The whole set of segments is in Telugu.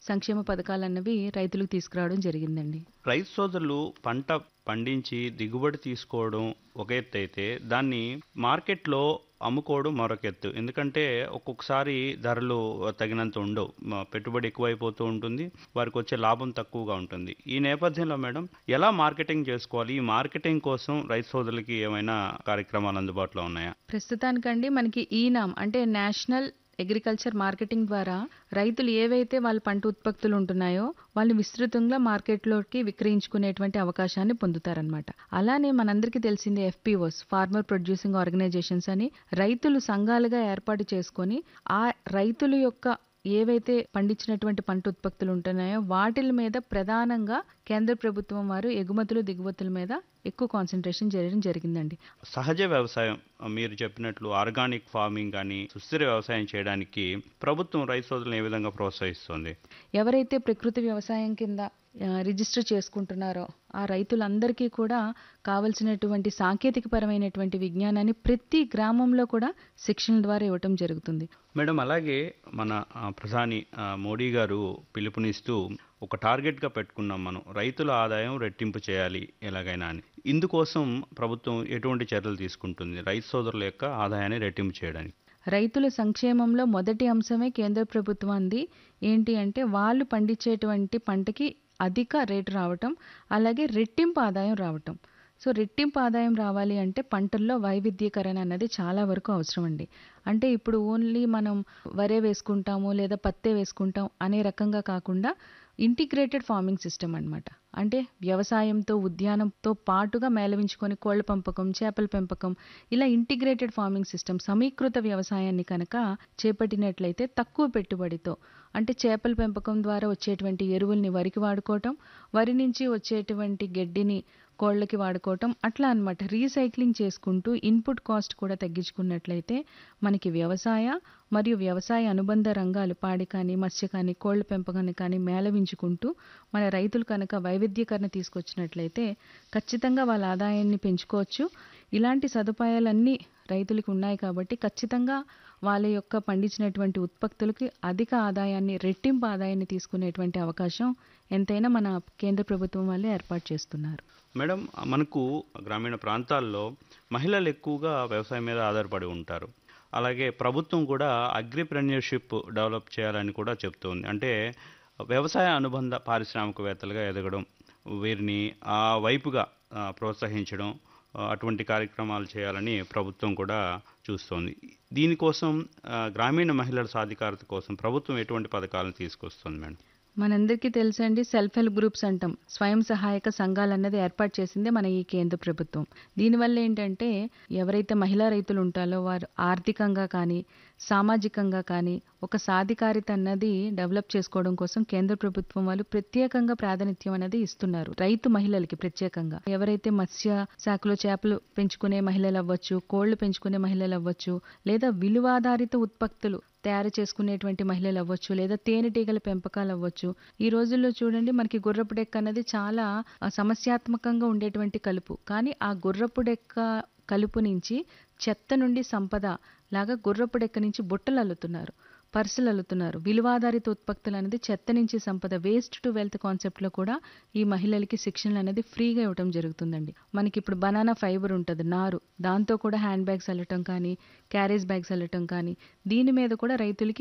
సంక్షేమ పథకాలన్నవి రైతులకు తీసుకురావడం జరిగిందండి. రైతు సోదరులు పంట పండించి దిగుబడి తీసుకోవడం ఒక ఎత్తు అయితే, దాన్ని మార్కెట్‌లో అమ్ముకోవడం మరొక ఎత్తు. ఎందుకంటే ఒక్కొక్కసారి ధరలు తగినంత ఉండవు. పెట్టుబడి ఎక్కువైపోతూ ఉంటుంది. వారికొచ్చే లాభం తక్కువగా ఉంటుంది. ఈ నేపథ్యంలో మేడం ఎలా మార్కెటింగ్ చేసుకోవాలి? ఈ మార్కెటింగ్ కోసం రైతు సోదరులకి ఏమైనా కార్యక్రమాలు అందుబాటులో ఉన్నాయా? ప్రస్తుతానికండి మనకి ఈనామ్ అంటే నేషనల్ అగ్రికల్చర్ మార్కెటింగ్ ద్వారా రైతులు ఏవైతే వాళ్ళ పంట ఉత్పత్తులు ఉంటున్నాయో వాళ్ళు విస్తృతంగా మార్కెట్లోకి విక్రయించుకునేటువంటి అవకాశాన్ని పొందుతారనమాట. అలానే మనందరికీ తెలిసిందే ఎఫ్పిఓస్, ఫార్మర్ ప్రొడ్యూసింగ్ ఆర్గనైజేషన్స్ అని రైతులు సంఘాలుగా ఏర్పాటు చేసుకొని ఆ రైతుల యొక్క ఏవైతే పండించినటువంటి పంట ఉత్పత్తులు ఉంటున్నాయో వాటిల మీద ప్రధానంగా కేంద్ర ప్రభుత్వం వారు ఎగుమతులు దిగుమతుల మీద ఎక్కువ కాన్సన్ట్రేషన్ చేయడం జరిగిందండి. సహజ వ్యవసాయం మీరు చెప్పినట్లు ఆర్గానిక్ ఫార్మింగ్ కానీ సుస్థిర వ్యవసాయం చేయడానికి ప్రభుత్వం రైతు సోదరులను ఏ విధంగా ప్రోత్సహిస్తుంది? ఎవరైతే ప్రకృతి వ్యవసాయం కింద రిజిస్టర్ చేసుకుంటున్నారో ఆ రైతులందరికీ కూడా కావలసినటువంటి సాంకేతికపరమైనటువంటి విజ్ఞానాన్ని ప్రతి గ్రామంలో కూడా శిక్షణ ద్వారా ఇవ్వటం జరుగుతుంది. మేడం అలాగే మన ప్రధాని మోడీ గారు పిలుపునిస్తూ ఒక టార్గెట్గా పెట్టుకున్నాం, మనం రైతుల ఆదాయం రెట్టింపు చేయాలి ఎలాగైనా అని. ఇందుకోసం ప్రభుత్వం ఎటువంటి చర్యలు తీసుకుంటుంది రైతు సోదరుల యొక్క ఆదాయాన్ని రెట్టింపు చేయడానికి? రైతుల సంక్షేమంలో మొదటి అంశమే కేంద్ర ప్రభుత్వాన్ని ఏంటి అంటే వాళ్ళు పండించేటువంటి పంటకి అధిక రేటు రావటం, అలాగే రెట్టింపు ఆదాయం రావటం. సో రెట్టింపు ఆదాయం రావాలి అంటే పంటల్లో వైవిధ్యీకరణ అన్నది చాలా వరకు అవసరం అండి. అంటే ఇప్పుడు ఓన్లీ మనం వరే వేసుకుంటాము లేదా పత్తే వేసుకుంటాం అనే రకంగా కాకుండా ఇంటిగ్రేటెడ్ ఫార్మింగ్ సిస్టమ్ అన్నమాట. అంటే వ్యవసాయంతో ఉద్యానంతో పాటుగా మేళవించుకొని కోళ్ల పెంపకం, చేపల పెంపకం, ఇలా ఇంటిగ్రేటెడ్ ఫార్మింగ్ సిస్టమ్ సమీకృత వ్యవసాయాన్ని కనుక చేపట్టినట్లయితే తక్కువ పెట్టుబడితో, అంటే చేపల పెంపకం ద్వారా వచ్చేటువంటి ఎరువుల్ని వరికి వాడుకోవటం, వరి నుంచి వచ్చేటువంటి గడ్డిని కోళ్ళకి వాడుకోవటం, అట్లా అన్నమాట. రీసైక్లింగ్ చేసుకుంటూ ఇన్పుట్ కాస్ట్ కూడా తగ్గించుకున్నట్లయితే మనకి వ్యవసాయ మరియు వ్యవసాయ అనుబంధ రంగాలు పాడి కానీ, మత్స్య కానీ, కోళ్ల పెంపకాన్ని కానీ మేళవించుకుంటూ మన రైతులు కనుక వైవిధ్యీకరణ తీసుకొచ్చినట్లయితే ఖచ్చితంగా వాళ్ళ ఆదాయాన్ని పెంచుకోవచ్చు. ఇలాంటి సదుపాయాలన్నీ రైతులకు ఉన్నాయి కాబట్టి ఖచ్చితంగా వాళ్ళ యొక్క పండించినటువంటి ఉత్పత్తులకి అధిక ఆదాయాన్ని, రెట్టింపు ఆదాయాన్ని తీసుకునేటువంటి అవకాశం ఎంతైనా మన కేంద్ర ప్రభుత్వం వాళ్ళే ఏర్పాటు చేస్తున్నారు. మేడం మనకు గ్రామీణ ప్రాంతాల్లో మహిళలు ఎక్కువగా వ్యవసాయం మీద ఆధారపడి ఉంటారు. అలాగే ప్రభుత్వం కూడా అగ్రిప్రెన్యూర్షిప్ డెవలప్ చేయాలని కూడా చెప్తుంది. అంటే వ్యవసాయ అనుబంధ పారిశ్రామికవేత్తలుగా ఎదగడం, వీరిని ఆ వైపుగా ప్రోత్సహించడం, అటువంటి కార్యక్రమాలు చేయాలని ప్రభుత్వం కూడా చూస్తోంది. దీనికోసం గ్రామీణ మహిళల సాధికారత కోసం ప్రభుత్వం ఎటువంటి పథకాలను తీసుకొస్తుంది మేడం? మనందరికీ తెలుసండి, సెల్ఫ్ హెల్ప్ గ్రూప్స్ అంటాం. స్వయం సహాయక సంఘాలు అన్నది ఏర్పాటు చేసిందే మన ఈ కేంద్ర ప్రభుత్వం. దీనివల్ల ఏంటంటే ఎవరైతే మహిళా రైతులు ఉంటారో వారు ఆర్థికంగా కానీ, సామాజికంగా కానీ ఒక సాధికారిత అన్నది డెవలప్ చేసుకోవడం కోసం కేంద్ర ప్రభుత్వం వాళ్ళు ప్రత్యేకంగా ప్రాధాన్యత అనేది ఇస్తున్నారు రైతు మహిళలకి. ప్రత్యేకంగా ఎవరైతే మత్స్య శాఖలో చేపలు పెంచుకునే మహిళలు అవ్వచ్చు, కోళ్లు పెంచుకునే మహిళలు అవ్వచ్చు, లేదా విలువాధారిత ఉత్పత్తులు తయారు చేసుకునేటువంటి మహిళలు అవ్వచ్చు, లేదా తేనెటీగల పెంపకాలు అవ్వచ్చు. ఈ రోజుల్లో చూడండి మనకి గుర్రపు డెక్క అనేది చాలా సమస్యాత్మకంగా ఉండేటువంటి కలుపు. కానీ ఆ గుర్రపు డెక్క కలుపు నుంచి చెత్త నుండి సంపద లాగా గుర్రపు డెక్క నుంచి బుట్టలు అల్లుతున్నారు, పర్సులు అల్లుతున్నారు. విలువాధారిత ఉత్పత్తులు అనేది చెత్త నుంచి సంపద, వేస్ట్ టు వెల్త్ కాన్సెప్ట్లో కూడా ఈ మహిళలకి శిక్షణలు అనేది ఫ్రీగా ఇవ్వడం జరుగుతుందండి. మనకి ఇప్పుడు బనానా ఫైబర్ ఉంటుంది, నారు, దాంతో కూడా హ్యాండ్ బ్యాగ్స్ అల్లటం కానీ, క్యారేజ్ బ్యాగ్స్ అల్లటం కానీ, దీని మీద కూడా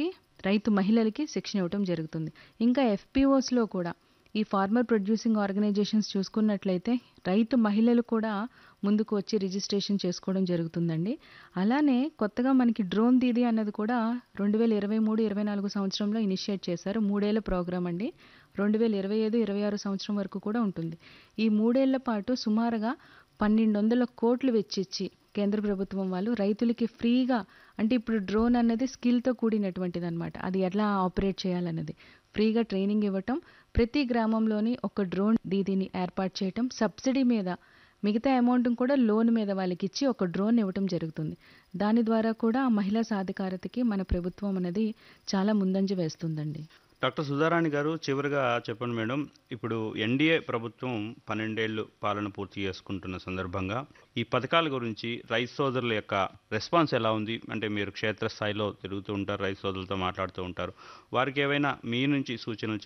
రైతు మహిళలకి శిక్షణ ఇవ్వడం జరుగుతుంది. ఇంకా ఎఫ్పిఓస్లో కూడా ఈ ఫార్మర్ ప్రొడ్యూసింగ్ ఆర్గనైజేషన్స్ చూసుకున్నట్లయితే రైతు మహిళలు కూడా ముందుకు వచ్చి రిజిస్ట్రేషన్ చేసుకోవడం జరుగుతుందండి. అలానే కొత్తగా మనకి డ్రోన్ దీదీ అన్నది కూడా 2023-24 సంవత్సరంలో ఇనిషియేట్ చేశారు. 3 ఏళ్ల ప్రోగ్రామ్ అండి. 2025-26 సంవత్సరం వరకు కూడా ఉంటుంది. ఈ 3 ఏళ్ల పాటు సుమారుగా 1200 కోట్లు వెచ్చిచ్చి కేంద్ర ప్రభుత్వం వాళ్ళు రైతులకి ఫ్రీగా, అంటే ఇప్పుడు డ్రోన్ అన్నది స్కిల్తో కూడినటువంటిది అనమాట. అది ఎలా ఆపరేట్ చేయాలన్నది ఫ్రీగా ట్రైనింగ్ ఇవ్వటం, ప్రతి గ్రామంలోని ఒక డ్రోన్ దీదీని ఏర్పాటు చేయటం, సబ్సిడీ మీద మిగతా అమౌంట్ కూడా లోన్ మీద వాళ్ళకి ఇచ్చి ఒక డ్రోన్ ఇవ్వటం జరుగుతుంది. దాని ద్వారా కూడా మహిళా సాధికారతకి మన ప్రభుత్వం అనేది చాలా ముందంజ వేస్తుందండి. డాక్టర్ సుధారాణి గారు, చివరిగా చెప్పండి మేడం, ఇప్పుడు ఎన్డీఏ ప్రభుత్వం 12 ఏళ్ళు పాలన పూర్తి చేసుకుంటున్న సందర్భంగా ఈ పథకాల గురించి రైతు సోదరుల యొక్క రెస్పాన్స్ ఎలా ఉంది? అంటే మీరు క్షేత్రస్థాయిలో తిరుగుతూ ఉంటారు, రైతు సోదరులతో మాట్లాడుతూ ఉంటారు, వారికి ఏవైనా మీ నుంచి సూచనలు